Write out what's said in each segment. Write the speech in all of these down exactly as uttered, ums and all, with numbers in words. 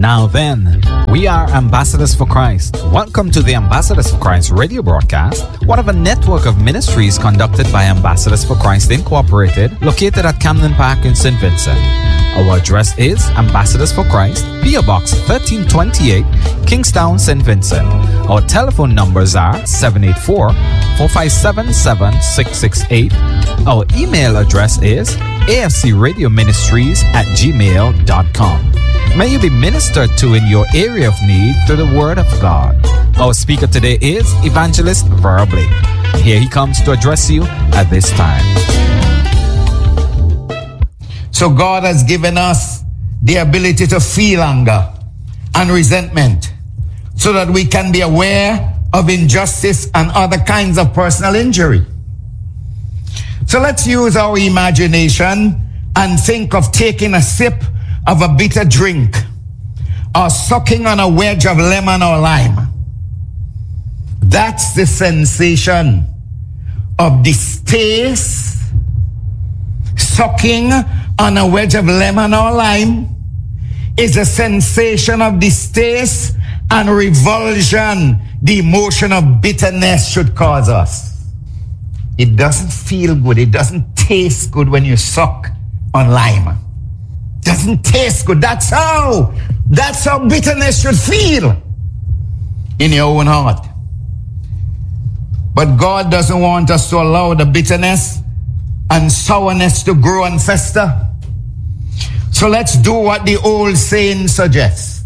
Now then, we are Ambassadors for Christ. Welcome to the Ambassadors for Christ radio broadcast, one of a network of ministries conducted by Ambassadors for Christ Incorporated, located at Camden Park in Saint Vincent. Our address is Ambassadors for Christ, P O Box thirteen twenty-eight, Kingstown, Saint Vincent. Our telephone numbers are seven eight four, four five seven, seven six six eight. Our email address is A F C Radio Ministries at gmail dot com. May you be ministered to in your area of need through the Word of God. Our speaker today is Evangelist Vera Blake. Here he comes to address you at this time. So God has given us the ability to feel anger and resentment so that we can be aware of injustice and other kinds of personal injury. So let's use our imagination and think of taking a sip of a bitter drink or sucking on a wedge of lemon or lime. That's the sensation of distaste. Sucking on a wedge of lemon or lime is a sensation of distaste and revulsion the emotion of bitterness should cause us. It doesn't feel good. It doesn't taste good when you suck on lime. Doesn't taste good. That's how, that's how bitterness should feel in your own heart. But God doesn't want us to allow the bitterness and sourness to grow and fester. So let's do what the old saying suggests.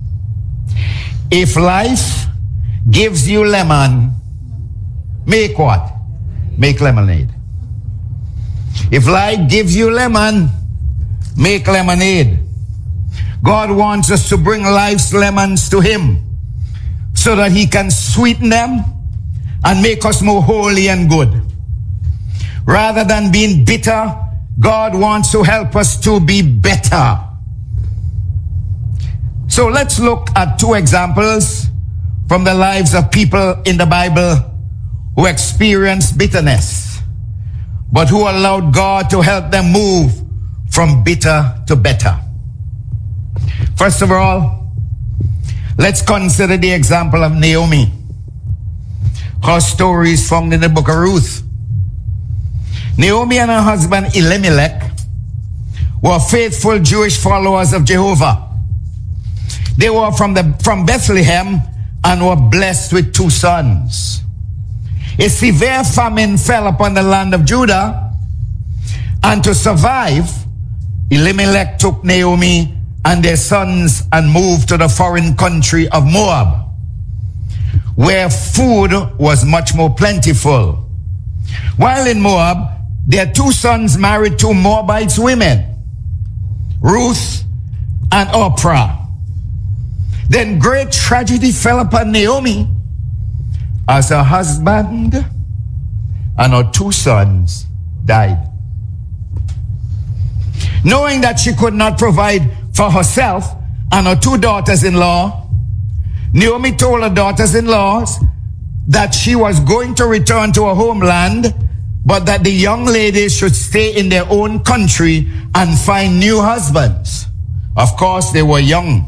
If life gives you lemon, make what? Make lemonade. If life gives you lemon, make lemonade. God wants us to bring life's lemons to Him so that He can sweeten them and make us more holy and good. Rather than being bitter, God wants to help us to be better. So let's look at two examples from the lives of people in the Bible who experienced bitterness, but who allowed God to help them move from bitter to better. First of all, let's consider the example of Naomi. Her story is found in the book of Ruth. Naomi and her husband Elimelech were faithful Jewish followers of Jehovah. They were from the from Bethlehem and were blessed with two sons. A severe famine fell upon the land of Judah, and to survive, Elimelech took Naomi and their sons and moved to the foreign country of Moab, where food was much more plentiful. While in Moab, their two sons married two Moabite women, Ruth and Orpah. Then great tragedy fell upon Naomi as her husband and her two sons died. Knowing that she could not provide for herself and her two daughters-in-law, Naomi told her daughters-in-law that she was going to return to her homeland, but that the young ladies should stay in their own country and find new husbands. Of course, they were young.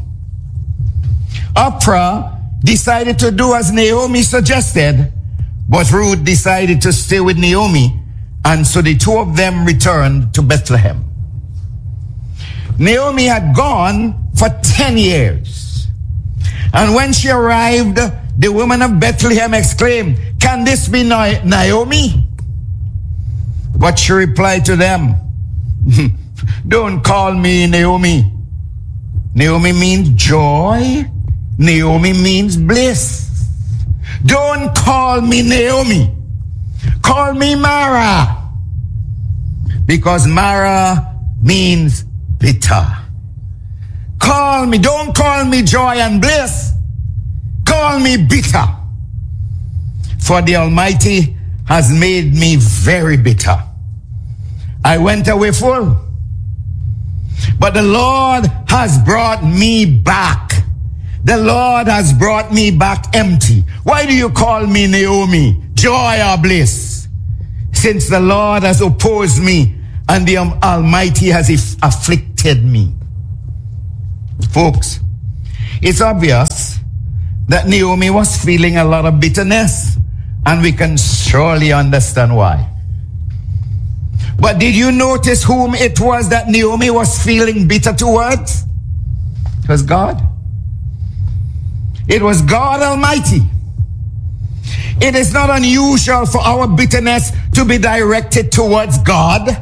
Orpah decided to do as Naomi suggested, but Ruth decided to stay with Naomi, and so the two of them returned to Bethlehem. Naomi had gone for ten years. And when she arrived, the women of Bethlehem exclaimed, "Can this be Naomi?" But she replied to them, "Don't call me Naomi. Naomi means joy. Naomi means bliss. Don't call me Naomi. Call me Mara. Because Mara means bitter. Call me, don't call me joy and bliss. Call me bitter. For the Almighty has made me very bitter. I went away full, but the Lord has brought me back. The Lord has brought me back empty. Why do you call me Naomi, joy or bliss? Since the Lord has opposed me and the Almighty has afflicted me. Folks, It's obvious that Naomi was feeling a lot of bitterness, and we can surely understand why. But did you notice whom it was that Naomi was feeling bitter towards? It was God. It was God Almighty. It is not unusual for our bitterness to be directed towards God.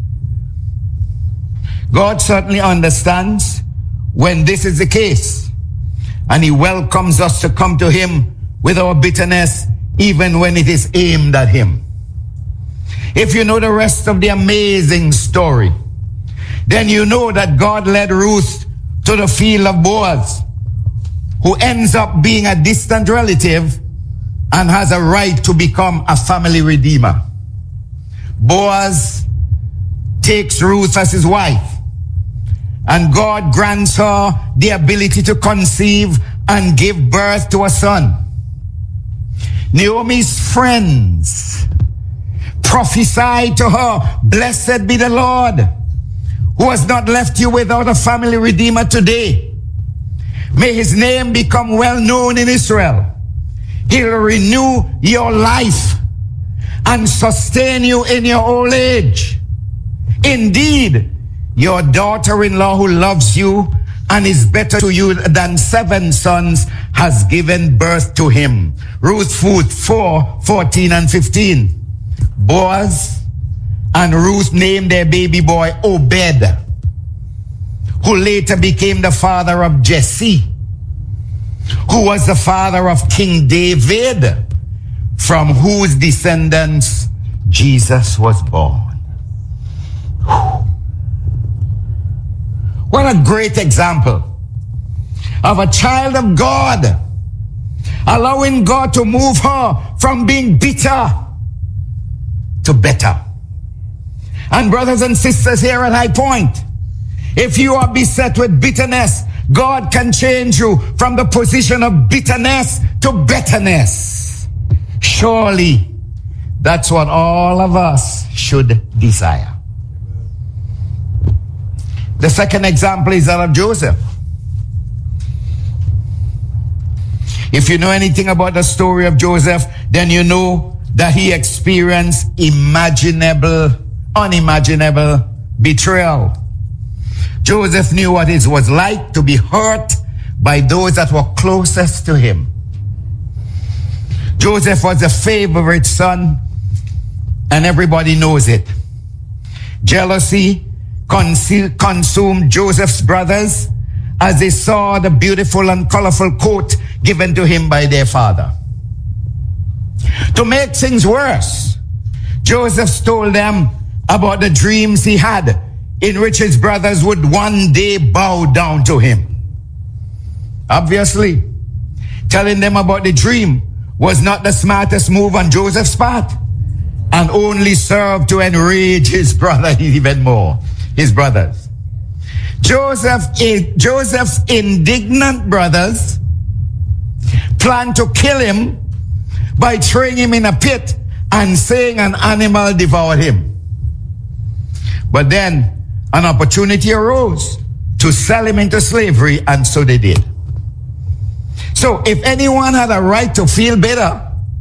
God certainly understands when this is the case, and He welcomes us to come to Him with our bitterness, even when it is aimed at Him. If you know the rest of the amazing story, then you know that God led Ruth to the field of Boaz, who ends up being a distant relative and has a right to become a family redeemer. Boaz takes Ruth as his wife, and God grants her the ability to conceive and give birth to a son. Naomi's friends prophesied to her, "Blessed be the Lord, who has not left you without a family redeemer today. May His name become well known in Israel. He'll renew your life and sustain you in your old age. Indeed, your daughter-in-law who loves you and is better to you than seven sons has given birth to him." Ruth four, fourteen and fifteen. Boaz and Ruth named their baby boy Obed, who later became the father of Jesse, who was the father of King David, from whose descendants Jesus was born. What a great example of a child of God, allowing God to move her from being bitter to better. And brothers and sisters here at High Point, if you are beset with bitterness, God can change you from the position of bitterness to betterness. Surely that's what all of us should desire. The second example is that of Joseph. If you know anything about the story of Joseph, then you know that he experienced imaginable, unimaginable betrayal. Joseph knew what it was like to be hurt by those that were closest to him. Joseph was a favorite son, and everybody knows it. Jealousy consumed Joseph's brothers as they saw the beautiful and colorful coat given to him by their father. To make things worse, Joseph told them about the dreams he had, in which his brothers would one day bow down to him. Obviously, telling them about the dream was not the smartest move on Joseph's part, and only served to enrage his brother even more, his brothers. Joseph, Joseph's indignant brothers planned to kill him by throwing him in a pit and saying an animal devoured him. But then an opportunity arose to sell him into slavery, and so they did. So if anyone had a right to feel bitter,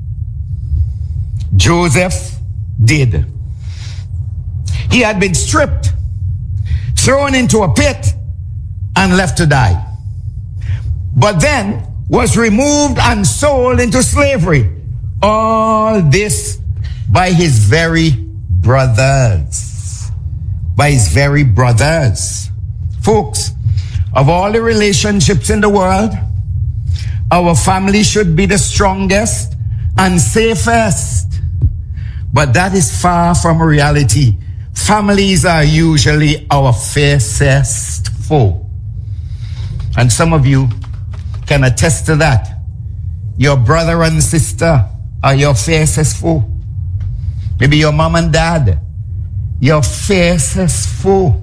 Joseph did. He had been stripped, thrown into a pit, and left to die. But then was removed and sold into slavery. All this by his very brothers. By his very brothers. Folks, of all the relationships in the world, our family should be the strongest and safest. But that is far from reality. Families are usually our fiercest foe. And some of you can attest to that. Your brother and sister are your fiercest foe. Maybe your mom and dad, your fiercest foe.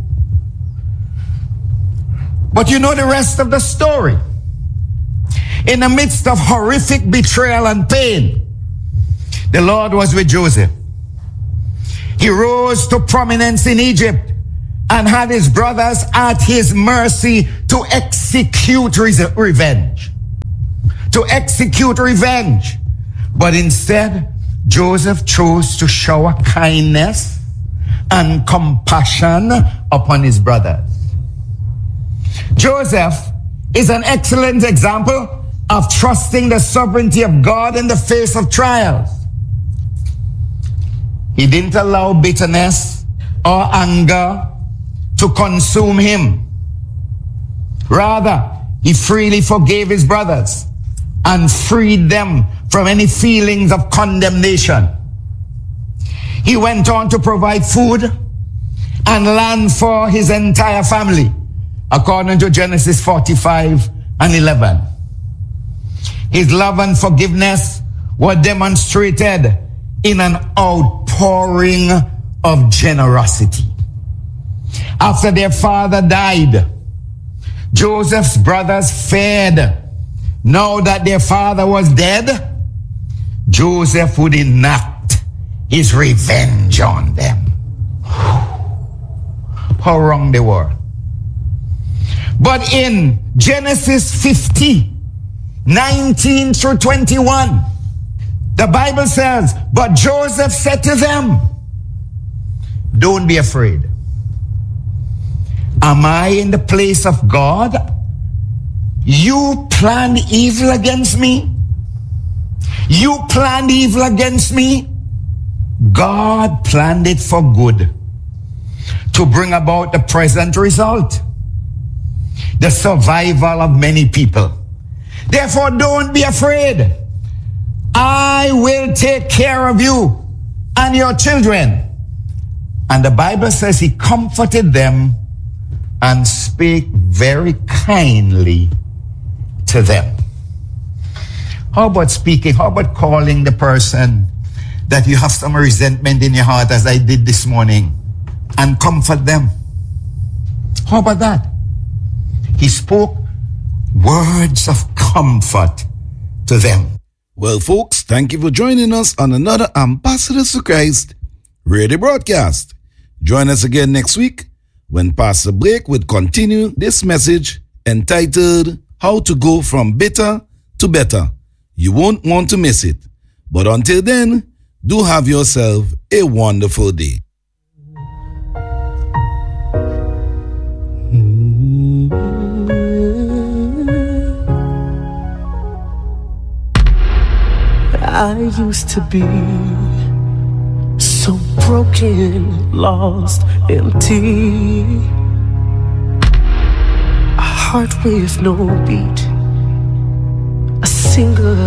But you know the rest of the story. In the midst of horrific betrayal and pain, the Lord was with Joseph. He rose to prominence in Egypt and had his brothers at his mercy to execute re- revenge. To execute revenge. But instead, Joseph chose to shower kindness and compassion upon his brothers. Joseph is an excellent example of trusting the sovereignty of God in the face of trials. He didn't allow bitterness or anger to consume him. Rather, he freely forgave his brothers and freed them from any feelings of condemnation. He went on to provide food and land for his entire family, according to Genesis forty-five and eleven. His love and forgiveness were demonstrated in an outpouring of generosity. After their father died, Joseph's brothers feared. Now that their father was dead, Joseph would enact his revenge on them. How wrong they were. But in Genesis fifty, nineteen through twenty-one, the Bible says, but Joseph said to them, don't be afraid. Am I in the place of God? You planned evil against me? You planned evil against me? God planned it for good, to bring about the present result, the survival of many people. Therefore, don't be afraid. I will take care of you and your children. And the Bible says he comforted them and spake very kindly to them. How about speaking? How about calling the person that you have some resentment in your heart, as I did this morning, and comfort them? How about that? He spoke words of comfort to them. Well, folks, thank you for joining us on another Ambassadors for Christ radio broadcast. Join us again next week when Pastor Blake will continue this message entitled, How to Go From Bitter to Better. You won't want to miss it. But until then, do have yourself a wonderful day. I used to be so broken, lost, empty, a heart with no beat, a single